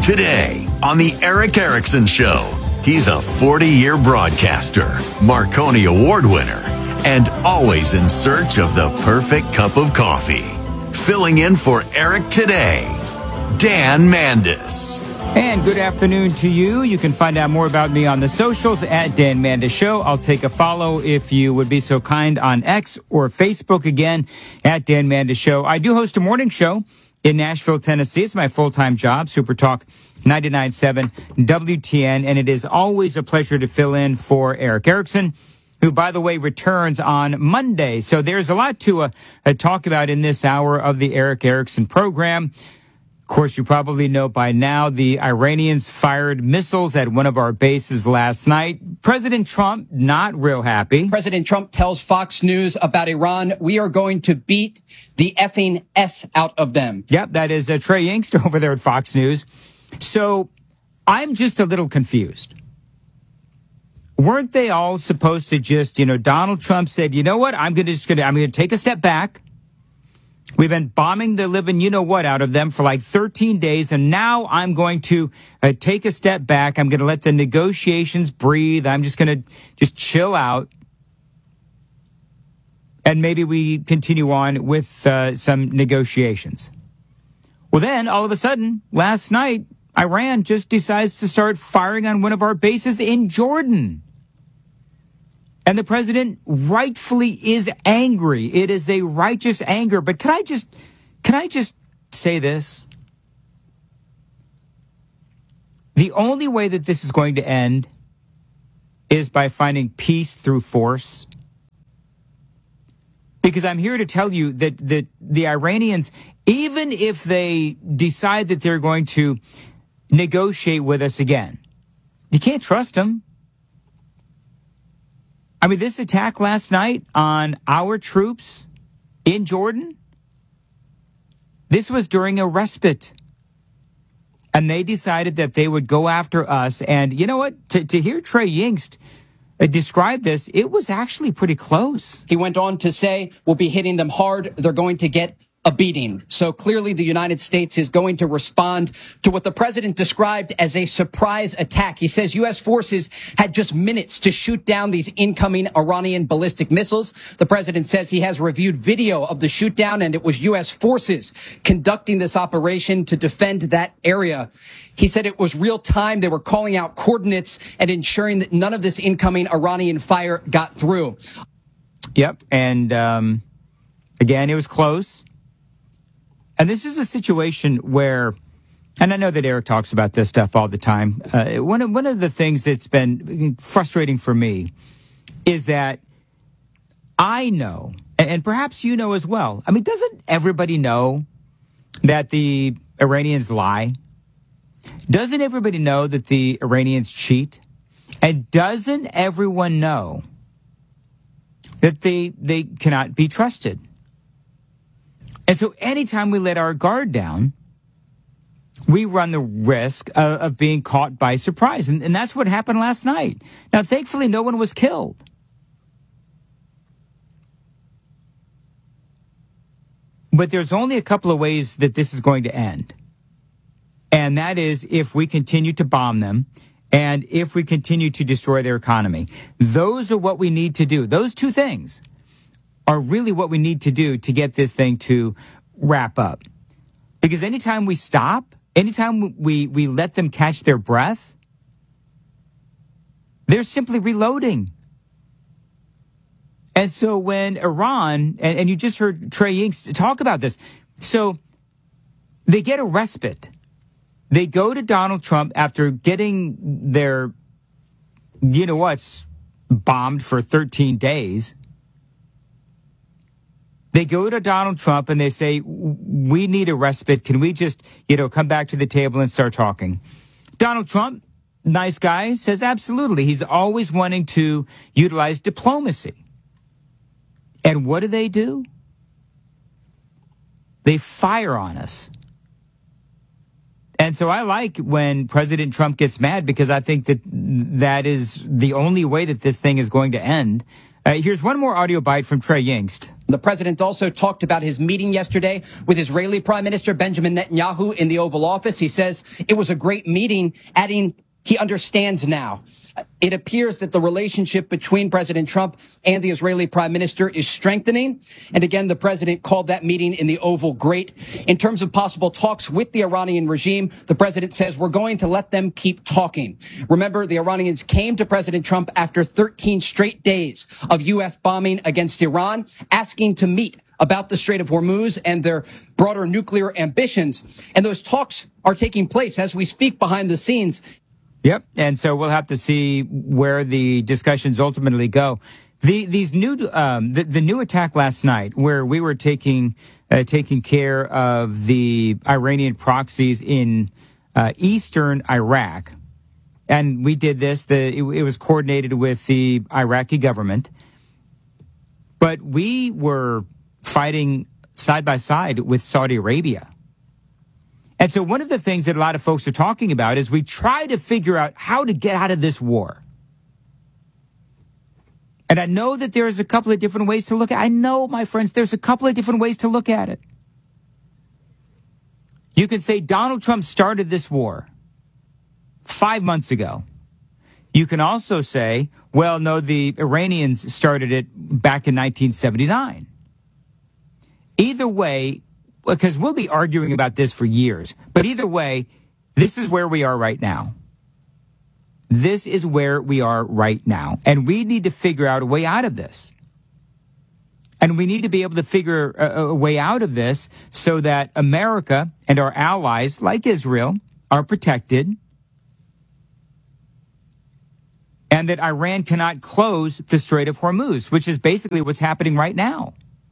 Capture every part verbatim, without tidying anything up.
Today on The Eric Erickson Show, he's a forty-year broadcaster, Marconi Award winner, and always in search of the perfect cup of coffee. Filling in for Eric today, Dan Mandis. And good afternoon to you. You can find out more about me on the socials at Dan Mandis Show. I'll take a follow if you would be so kind on X or Facebook again at Dan Mandis Show. I do host a morning show in Nashville, Tennessee. It's my full-time job, Super Talk ninety-nine point seven W T N, and it is always a pleasure to fill in for Eric Erickson, who, by the way, returns on Monday. So there's a lot to uh, uh, talk about in this hour of the Eric Erickson program. Of course, you probably know by now the Iranians fired missiles at one of our bases last night. President Trump, not real happy. President Trump tells Fox News about Iran, we are going to beat the effing S out of them. Yep, that is uh, Trey Yingster over there at Fox News. So I'm just a little confused. Weren't they all supposed to just, you know, Donald Trump said, you know what, I'm going to just going to, I'm going to take a step back. We've been bombing the living you-know-what out of them for like thirteen days, and now I'm going to uh, take a step back. I'm going to let the negotiations breathe. I'm just going to just chill out. And maybe we continue on with uh, some negotiations. Well, then, all of a sudden, last night, Iran just decides to start firing on one of our bases in Jordan. And the president rightfully is angry. It is a righteous anger. But can I just, can I just say this? The only way that this is going to end is by finding peace through force. Because I'm here to tell you that, that the Iranians, even if they decide that they're going to negotiate with us again, you can't trust them. I mean, this attack last night on our troops in Jordan, this was during a respite. And they decided that they would go after us. And you know what? To, to hear Trey Yingst uh, describe this, it was actually pretty close. He went on to say, we'll be hitting them hard. They're going to get a beating. So clearly the United States is going to respond to what the president described as a surprise attack. He says U S forces had just minutes to shoot down these incoming Iranian ballistic missiles. The president says he has reviewed video of the shoot down, and it was U S forces conducting this operation to defend that area. He said it was real time. They were calling out coordinates and ensuring that none of this incoming Iranian fire got through. Yep. And um, again, it was close. And this is a situation where, and I know that Eric talks about this stuff all the time. Uh, one of, one of the things that's been frustrating for me is that I know, and perhaps you know as well. I mean, doesn't everybody know that the Iranians lie? Doesn't everybody know that the Iranians cheat? And doesn't everyone know that they they cannot be trusted? And so anytime we let our guard down, we run the risk of, of being caught by surprise. And, and that's what happened last night. Now, thankfully, no one was killed. But there's only a couple of ways that this is going to end. And that is if we continue to bomb them and if we continue to destroy their economy. Those are what we need to do. Those two things are really what we need to do to get this thing to wrap up. Because anytime we stop, anytime we, we let them catch their breath, they're simply reloading. And so when Iran, and, and you just heard Trey Yingst talk about this, so they get a respite. They go to Donald Trump after getting their, you know what's, bombed for thirteen days. They go to Donald Trump and they say, we need a respite. Can we just, you know, come back to the table and start talking? Donald Trump, nice guy, says absolutely. He's always wanting to utilize diplomacy. And what do they do? They fire on us. And so I like when President Trump gets mad, because I think that that is the only way that this thing is going to end. Uh, here's one more audio bite from Trey Yingst. The president also talked about his meeting yesterday with Israeli Prime Minister Benjamin Netanyahu in the Oval Office. He says it was a great meeting, adding he understands now. It appears that the relationship between President Trump and the Israeli Prime Minister is strengthening. And again, the president called that meeting in the Oval great. In terms of possible talks with the Iranian regime, the president says we're going to let them keep talking. Remember, the Iranians came to President Trump after thirteen straight days of U S bombing against Iran, asking to meet about the Strait of Hormuz and their broader nuclear ambitions. And those talks are taking place as we speak behind the scenes. Yep. And so we'll have to see where the discussions ultimately go. The, these new, um, the, the new attack last night where we were taking, uh, taking care of the Iranian proxies in, uh, eastern Iraq. And we did this, the, it, it was coordinated with the Iraqi government. But we were fighting side by side with Saudi Arabia. And so one of the things that a lot of folks are talking about is we try to figure out how to get out of this war. And I know that there's a couple of different ways to look at it. I know, my friends, there's a couple of different ways to look at it. You can say Donald Trump started this war five months ago. You can also say, well, no, the Iranians started it back in nineteen seventy-nine. Either way, because we'll be arguing about this for years. But either way, this is where we are right now. This is where we are right now. And we need to figure out a way out of this. And we need to be able to figure a, a way out of this so that America and our allies, like Israel, are protected. And that Iran cannot close the Strait of Hormuz, which is basically what's happening right now.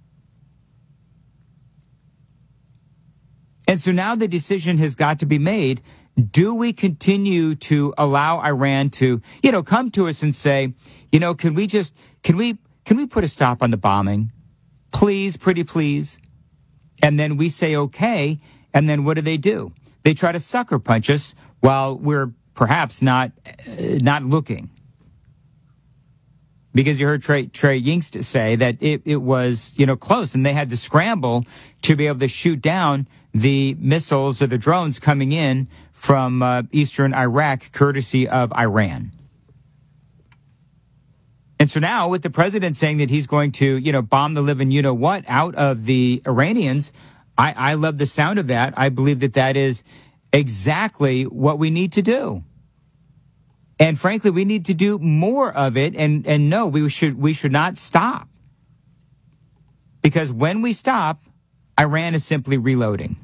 And so now the decision has got to be made. Do we continue to allow Iran to, you know, come to us and say, you know, can we just, can we, can we put a stop on the bombing? Please, pretty please. And then we say, okay. And then what do they do? They try to sucker punch us while we're perhaps not, uh, not looking. Because you heard Trey, Trey Yingst say that it, it was, you know, close and they had to scramble to be able to shoot down the missiles or the drones coming in from uh, eastern Iraq, courtesy of Iran. And so now with the president saying that he's going to, you know, bomb the living you-know-what out of the Iranians, I, I love the sound of that. I believe that that is exactly what we need to do. And frankly, we need to do more of it. And, and no, we should, we should not stop. Because when we stop, Iran is simply reloading.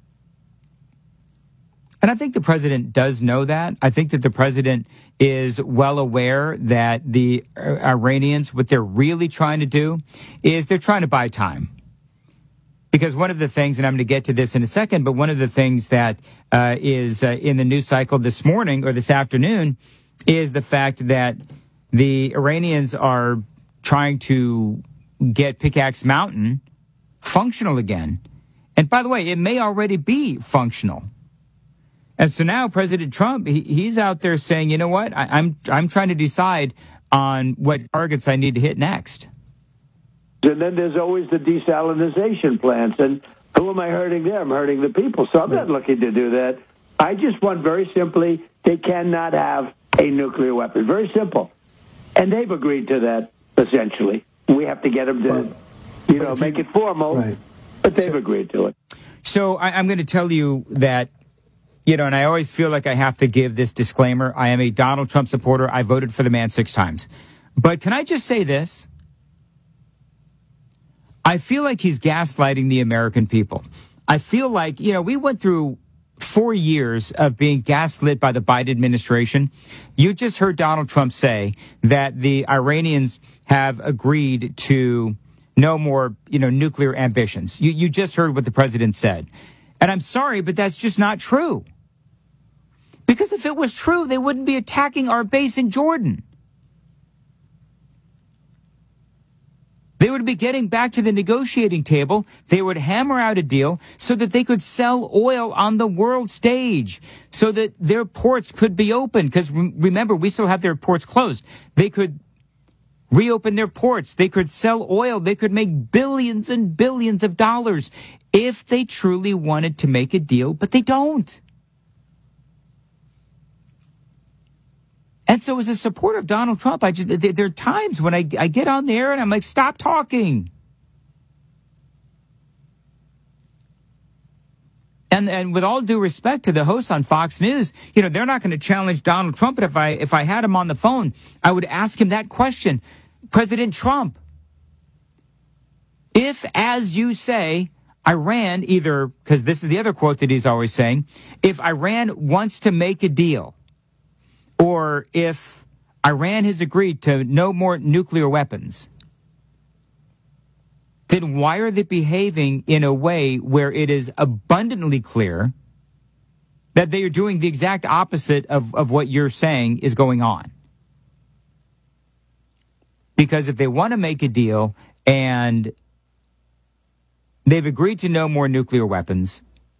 And I think the president does know that. I think that the president is well aware that the Iranians, what they're really trying to do is they're trying to buy time. Because one of the things, and I'm going to get to this in a second, but one of the things that uh, is uh, in the news cycle this morning or this afternoon is the fact that the Iranians are trying to get Pickaxe Mountain functional again. And by the way, it may already be functional. And so now President Trump, he, he's out there saying, you know what, I, I'm I'm trying to decide on what targets I need to hit next. And then there's always the desalinization plants. And who am I hurting there? I'm hurting the people. So I'm not looking to do that. I just want very simply, they cannot have a nuclear weapon. Very simple. And they've agreed to that, essentially. We have to get them to, well, you know, make you, it formal, right. But they've so, agreed to it. So I, I'm going to tell you that, you know, and I always feel like I have to give this disclaimer. I am a Donald Trump supporter. I voted for the man six times. But can I just say this? I feel like he's gaslighting the American people. I feel like, you know, we went through four years of being gaslit by the Biden administration. You just heard Donald Trump say that the Iranians have agreed to no more, you know, nuclear ambitions. You, you just heard what the president said. And I'm sorry, but that's just not true. Because if it was true, they wouldn't be attacking our base in Jordan. They would be getting back to the negotiating table. They would hammer out a deal so that they could sell oil on the world stage, so that their ports could be open. Because remember, we still have their ports closed. They could reopen their ports. They could sell oil. They could make billions and billions of dollars if they truly wanted to make a deal, but they don't. And so as a supporter of Donald Trump, I just, there are times when I, I get on there and I'm like, stop talking. And and with all due respect to the hosts on Fox News, you know, they're not going to challenge Donald Trump. But if I if I had him on the phone, I would ask him that question. President Trump, if, as you say, Iran either, because this is the other quote that he's always saying, if Iran wants to make a deal, or if Iran has agreed to no more nuclear weapons, then why are they behaving in a way where it is abundantly clear that they are doing the exact opposite of, of what you're saying is going on? Because if they want to make a deal and they've agreed to no more nuclear weapons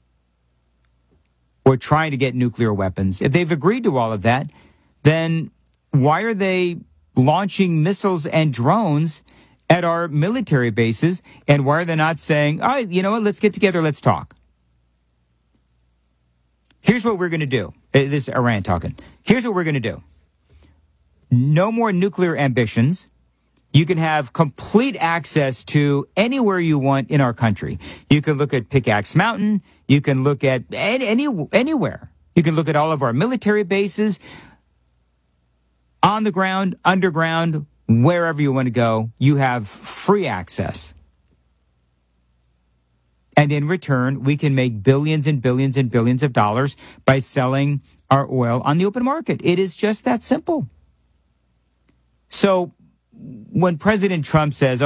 or trying to get nuclear weapons, if they've agreed to all of that, then why are they launching missiles and drones at our military bases, and why are they not saying, all right, you know what, let's get together, let's talk. Here's what we're going to do. This is Iran talking. Here's what we're going to do. No more nuclear ambitions. You can have complete access to anywhere you want in our country. You can look at Pickaxe Mountain. You can look at any, any anywhere. You can look at all of our military bases, on the ground, underground, wherever you want to go, you have free access. And in return, we can make billions and billions and billions of dollars by selling our oil on the open market. It is just that simple. So when President Trump says,